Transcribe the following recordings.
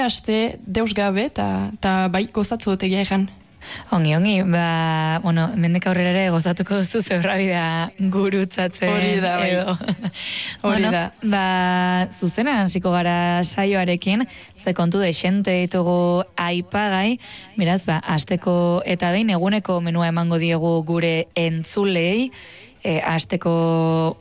aste deus gabe, eta bai, gozatzu dut egia egan. Ongi, mendik aurrera ere gozatuko duzu zebrabidea gurutzatzen. Hori da, bai. Hori da. Zuzenan hasiko gara saioarekin, ze kontu desente ditugu aipagai, beraz, asteko eta behin eguneko menua emango diegu gure entzulei, asteko...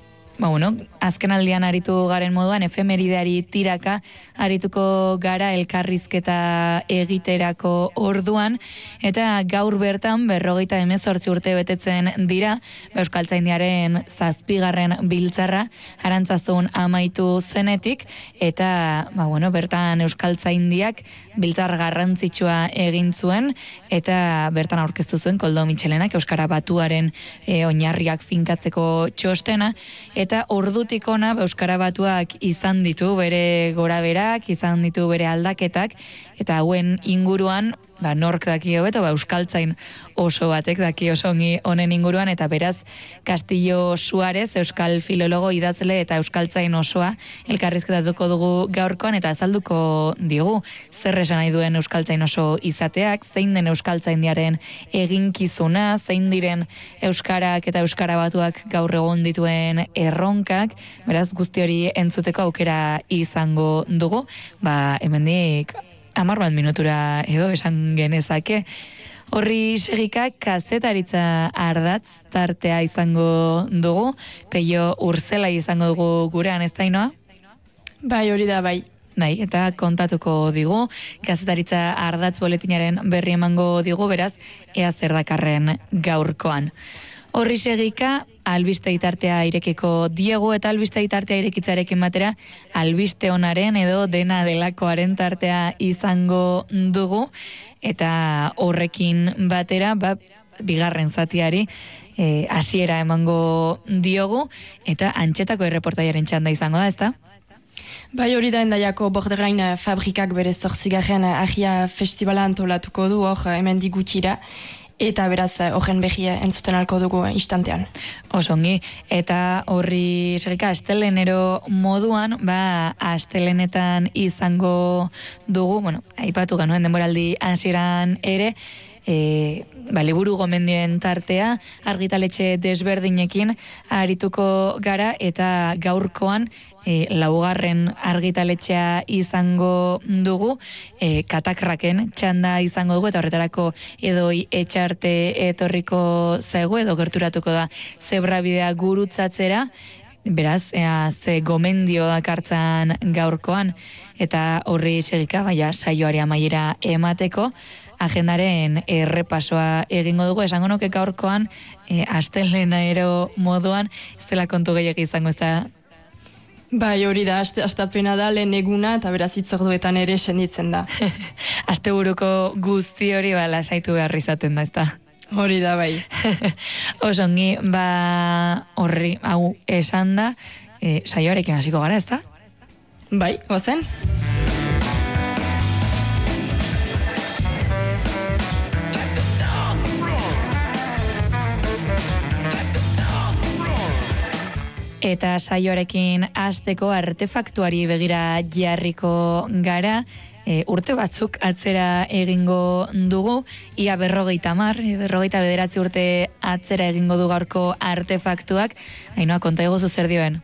azken aldian aritu garen moduan, efemerideari tiraka arituko gara elkarrizketa egiterako orduan, eta gaur bertan 58 urte betetzen dira, Euskaltzaindiaren 7. biltzarra Arantzazun amaitu zenetik, eta bertan Euskaltzaindiak biltzar garrantzitsua egin zuen, eta bertan aurkeztu zuen Koldo Mitxelenak Euskara Batuaren oinarriak finkatzeko txostena, eta ordutik ona Euskara Batuak izan ditu bere goraberak, izan ditu bere aldaketak, eta hauen inguruan nork daki hobeto, Euskaltzain oso batek daki oso ongi honen inguruan, eta beraz Castillo Suárez, euskal filologo idatzle eta Euskaltzain osoa elkarrizketatuko dugu gaurkoan, eta azalduko digu zer esan nahi duen Euskaltzain oso izateak, zein den Euskaltzaindiaren eginkizuna, zein diren Euskarak eta Euskara Batuak gaur egon dituen erronkak, beraz guzti hori entzuteko aukera izango dugu, hemendik 10 minutura edo esan genezake. Horri segika kazetaritza ardatz tartea izango dugu, Peio Urzela izango dugu gurean, ez da Ainoa? Bai, hori da, bai. Bai, eta kontatuko digu, kazetaritza ardatz boletinaren berri emango digu, beraz, ea zer dakarren gaurkoan. Horri segika, albiste itartea irekiko diegu, eta albiste itartea irekitzarekin batera, albiste onaren edo dena delakoaren tartea izango dugu, eta horrekin batera, bigarren zatiari hasiera emango diogu, eta Antxetako erreportaiaren txanda izango da, ezta? Bai, hori da Endaiako Borderline fabrikak bere 8. Ahia festivala antolatuko du, hemendik gutxira, eta beraz horren behi entzuten alko dugu instantean. Osongi, eta horri segika astelenero moduan, astelenetan izango dugu, aipatu ganuen denboraldi hasieran ere, liburu gomendioen tartea, argitaletxe desberdinekin arituko gara, eta gaurkoan laugarren argitaletxea izango dugu, Katakraken txanda izango dugu, eta horretarako Edoi Etxarte etorriko zaigu, edo gerturatuko da zebrabidea gurutzatzera, beraz, ze gomendio dakartzan gaurkoan, eta horri segika, saioari amaiera emateko, agendaren errepasoa egingo dugu, esango nuke gaurkoan, astelenero moduan, ez dela kontu gehiago izango, ez da? Bai, hori da, astapena da, lehen eguna, eta beraz itzorduetan ere senditzen da. Asteburuko guzti hori lasaitu behar izaten da, ez da? Hori da, bai. Osongi, horri, hau esan da, saioarekin hasiko gara, ez da? Bai, gozen. Eta saioarekin hasteko artefaktuari begira jarriko gara, urte batzuk atzera egingo dugu, ia 59 urte atzera egingo du gaurko artefaktuak. Ainoa, konta egozu zer dioen?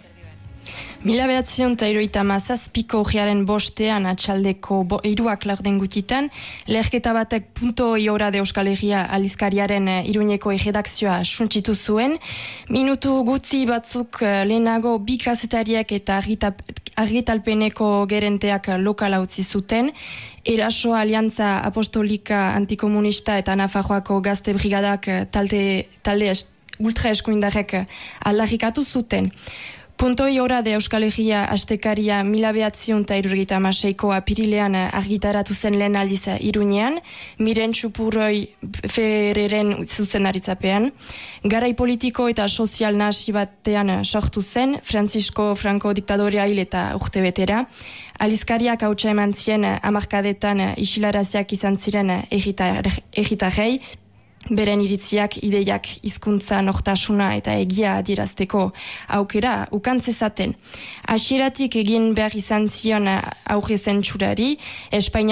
1977ko urriaren 5 atxaldeko 3 gutitan, leherketa batek .oi hora de Euskal Herria aldizkariaren Iruñeko erredakzioa suntsitu zuen. Minutu gutxi batzuk lehenago bi kazetariak eta argitalpeneko gerenteak lokala utzi zuten. Eraso Aliantza Apostolika Antikomunista eta Nafarroako Gazte Brigadak talde ultra eskuindarrek aldarrikatu zuten. .oi hora de Euskal Herria astekaria 1976ko apirilean argitaratu zen lehen aldiz Iruñean, Miren Txupurroi Ferreren zuzendaritzapean. Garai politiko eta sozial nahasi batean sortu zen, Francisco Franco diktadorea hil eta urtebetera. Aldizkariak hautsa eman zien hamarkadetan isilaraziak izan ziren erritarrei, beren iritziak, ideiak, hizkuntza, nortasuna eta egia adierazteko aukera ukantzezaten. Hasieratik egin behar izan zion aurre zentsurari, Espainia